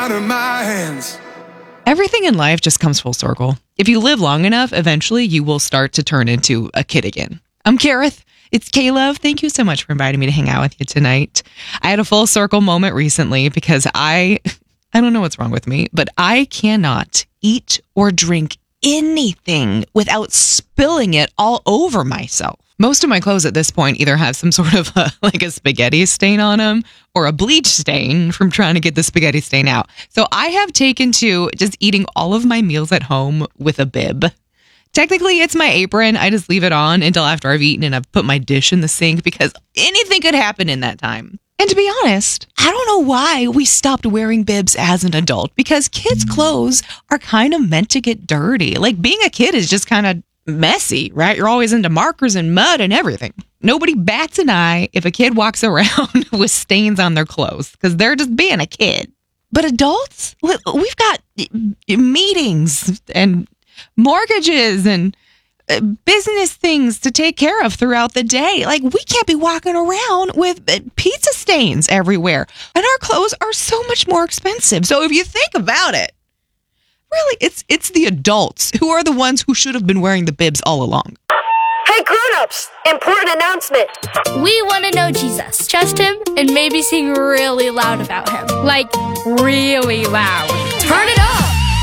out of my hands. Everything in life just comes full circle. If you live long enough, eventually you will start to turn into a kid again. I'm Kareth. It's K-Love. Thank you so much for inviting me to hang out with you tonight. I had a full circle moment recently because I don't know what's wrong with me, but I cannot eat or drink anything without spilling it all over myself. Most of my clothes at this point either have some sort of a spaghetti stain on them or a bleach stain from trying to get the spaghetti stain out. So I have taken to just eating all of my meals at home with a bib. Technically, it's my apron. I just leave it on until after I've eaten and I've put my dish in the sink because anything could happen in that time. And to be honest, I don't know why we stopped wearing bibs as an adult because kids' clothes are kind of meant to get dirty. Like being a kid is just kind of messy, right? You're always into markers and mud and everything. Nobody bats an eye if a kid walks around with stains on their clothes because they're just being a kid. But adults, we've got meetings and mortgages and business things to take care of throughout the day. Like we can't be walking around with pizza stains everywhere. And our clothes are so much more expensive. So if you think about it, really, it's the adults who are the ones who should have been wearing the bibs all along. Hey grown-ups, important announcement. We want to know Jesus, trust him, and maybe sing really loud about him. Like, really loud. Turn it up!